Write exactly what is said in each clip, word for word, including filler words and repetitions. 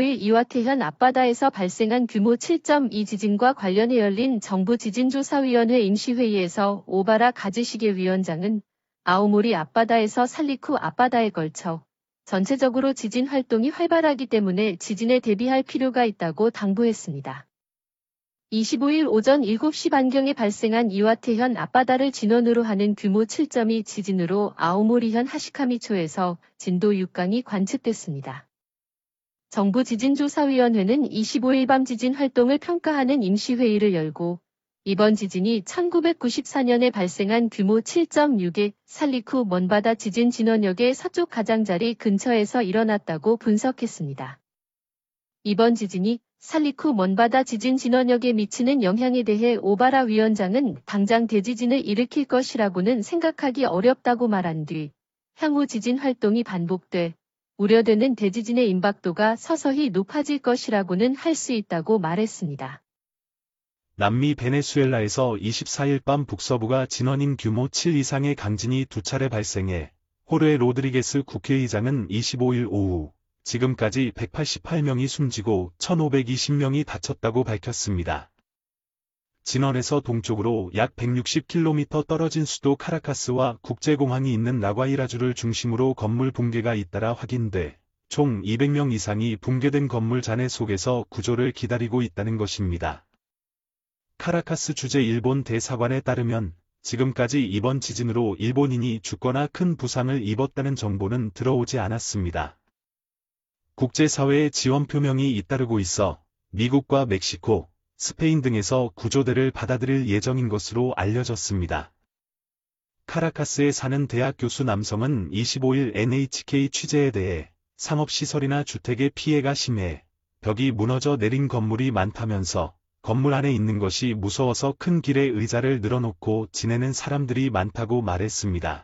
이십오일 이와태현 앞바다에서 발생한 규모 칠 점 이 지진과 관련해 열린 정부 지진조사위원회 임시회의에서 오바라 가즈시게 위원장은 아오모리 앞바다에서 살리쿠 앞바다에 걸쳐 전체적으로 지진 활동이 활발하기 때문에 지진에 대비할 필요가 있다고 당부했습니다. 이십오일 오전 일곱 시 반경에 발생한 이와태현 앞바다를 진원으로 하는 규모 칠 점 이 지진으로 아오모리현 하시카미초에서 진도 육 강이 관측됐습니다. 정부 지진조사위원회는 이십오일 밤 지진 활동을 평가하는 임시회의를 열고 이번 지진이 천구백구십사년에 발생한 규모 칠 점 육의 살리쿠 먼바다 지진 진원역의 서쪽 가장자리 근처에서 일어났다고 분석했습니다. 이번 지진이 살리쿠 먼바다 지진 진원역에 미치는 영향에 대해 오바라 위원장은 당장 대지진을 일으킬 것이라고는 생각하기 어렵다고 말한 뒤 향후 지진 활동이 반복돼 우려되는 대지진의 임박도가 서서히 높아질 것이라고는 할 수 있다고 말했습니다. 남미 베네수엘라에서 이십사일 밤 북서부가 진원인 규모 칠 이상의 강진이 두 차례 발생해 호르에 로드리게스 국회의장은 이십오일 오후 지금까지 백팔십팔 명이 숨지고 천오백이십 명이 다쳤다고 밝혔습니다. 진원에서 동쪽으로 약 백육십 킬로미터 떨어진 수도 카라카스와 국제공항이 있는 라과이라주를 중심으로 건물 붕괴가 잇따라 확인돼 총 이백 명 이상이 붕괴된 건물 잔해 속에서 구조를 기다리고 있다는 것입니다. 카라카스 주재 일본 대사관에 따르면 지금까지 이번 지진으로 일본인이 죽거나 큰 부상을 입었다는 정보는 들어오지 않았습니다. 국제사회의 지원 표명이 잇따르고 있어 미국과 멕시코, 스페인 등에서 구조대를 받아들일 예정인 것으로 알려졌습니다. 카라카스에 사는 대학 교수 남성은 이십오일 엔에이치케이 취재에 대해 상업시설이나 주택의 피해가 심해 벽이 무너져 내린 건물이 많다면서 건물 안에 있는 것이 무서워서 큰 길에 의자를 늘어놓고 지내는 사람들이 많다고 말했습니다.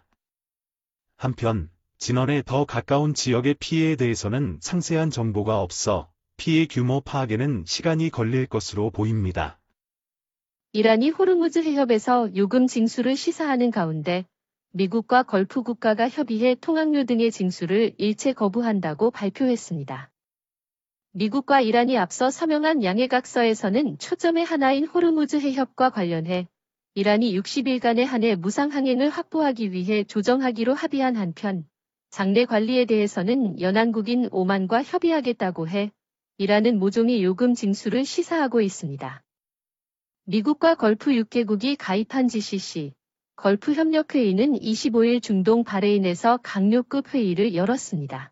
한편 진원에 더 가까운 지역의 피해에 대해서는 상세한 정보가 없어 피해 규모 파악에는 시간이 걸릴 것으로 보입니다. 이란이 호르무즈 해협에서 요금 징수를 시사하는 가운데 미국과 걸프 국가가 협의해 통항료 등의 징수를 일체 거부한다고 발표했습니다. 미국과 이란이 앞서 서명한 양해각서에서는 초점의 하나인 호르무즈 해협과 관련해 이란이 육십 일간의 한해 무상 항행을 확보하기 위해 조정하기로 합의한 한편 장래 관리에 대해서는 연안국인 오만과 협의하겠다고 해 이란은 모종의 요금 징수를 시사하고 있습니다. 미국과 걸프 육 개국이 가입한 지씨씨, 걸프협력회의는 이십오일 중동 바레인에서 강요급 회의를 열었습니다.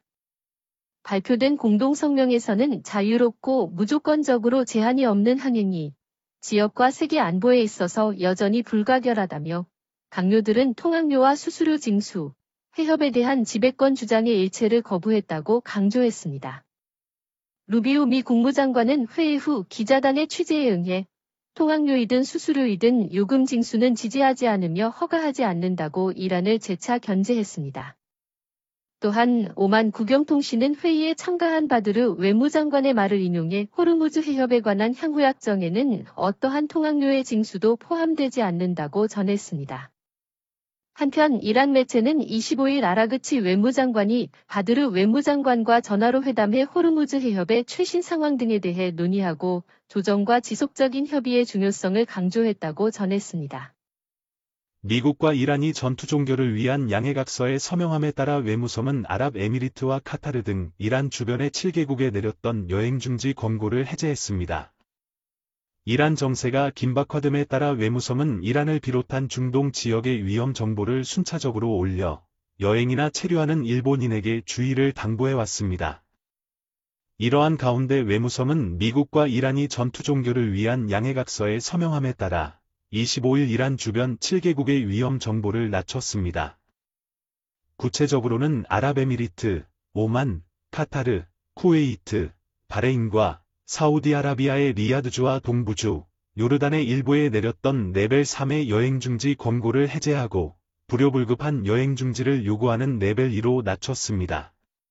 발표된 공동성명에서는 자유롭고 무조건적으로 제한이 없는 항행이 지역과 세계 안보에 있어서 여전히 불가결하다며 강요들은 통항료와 수수료 징수, 해협에 대한 지배권 주장의 일체를 거부했다고 강조했습니다. 루비오 미 국무장관은 회의 후 기자단의 취재에 응해 통항료이든 수수료이든 요금 징수는 지지하지 않으며 허가하지 않는다고 이란을 재차 견제했습니다. 또한 오만 국영통신은 회의에 참가한 바드르 외무장관의 말을 인용해 호르무즈 해협에 관한 향후 약정에는 어떠한 통항료의 징수도 포함되지 않는다고 전했습니다. 한편 이란 매체는 이십오일 아라그치 외무장관이 바드르 외무장관과 전화로 회담해 호르무즈 해협의 최신 상황 등에 대해 논의하고 조정과 지속적인 협의의 중요성을 강조했다고 전했습니다. 미국과 이란이 전투 종결을 위한 양해각서에 서명함에 따라 외무섬은 아랍에미리트와 카타르 등 이란 주변의 칠 개국에 내렸던 여행중지 권고를 해제했습니다. 이란 정세가 긴박화됨에 따라 외무섬은 이란을 비롯한 중동 지역의 위험 정보를 순차적으로 올려 여행이나 체류하는 일본인에게 주의를 당부해왔습니다. 이러한 가운데 외무섬은 미국과 이란이 전투 종결을 위한 양해각서에 서명함에 따라 이십오일 이란 주변 칠 개국의 위험 정보를 낮췄습니다. 구체적으로는 아랍에미리트, 오만, 카타르, 쿠웨이트, 바레인과 사우디아라비아의 리야드주와 동부주, 요르단의 일부에 내렸던 레벨 삼의 여행중지 권고를 해제하고 불효불급한 여행중지를 요구하는 레벨 이로 낮췄습니다.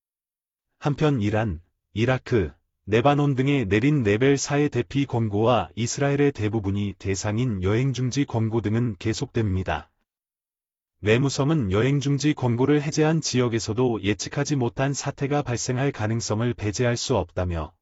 한편 이란, 이라크, 레바논 등에 내린 레벨 사의 대피 권고와 이스라엘의 대부분이 대상인 여행중지 권고 등은 계속됩니다. 외무섬은 여행중지 권고를 해제한 지역에서도 예측하지 못한 사태가 발생할 가능성을 배제할 수 없다며